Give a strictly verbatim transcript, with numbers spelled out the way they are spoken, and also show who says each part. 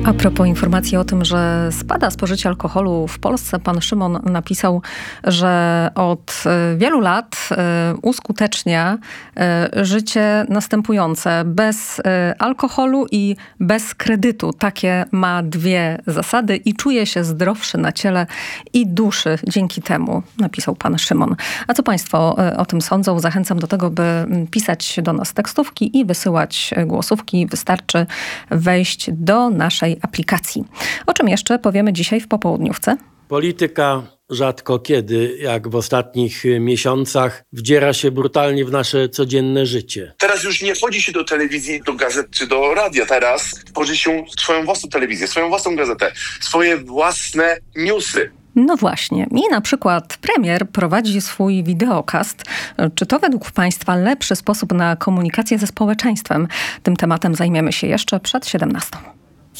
Speaker 1: A propos informacji o tym, że spada spożycie alkoholu w Polsce, pan Szymon napisał, że od wielu lat uskutecznia życie następujące: bez alkoholu i bez kredytu. Takie ma dwie zasady i czuje się zdrowszy na ciele i duszy dzięki temu, napisał pan Szymon. A co państwo o tym sądzą? Zachęcam do tego, by pisać do nas tekstówki i wysyłać głosówki. Wystarczy wejść do naszej aplikacji. O czym jeszcze powiemy dzisiaj w popołudniówce?
Speaker 2: Polityka rzadko kiedy, jak w ostatnich miesiącach, wdziera się brutalnie w nasze codzienne życie.
Speaker 3: Teraz już nie wchodzi się do telewizji, do gazet czy do radia. Teraz tworzy się swoją własną telewizję, swoją własną gazetę, swoje własne newsy.
Speaker 1: No właśnie. I na przykład premier prowadzi swój wideokast. Czy to według państwa lepszy sposób na komunikację ze społeczeństwem? Tym tematem zajmiemy się jeszcze przed siedemnastą.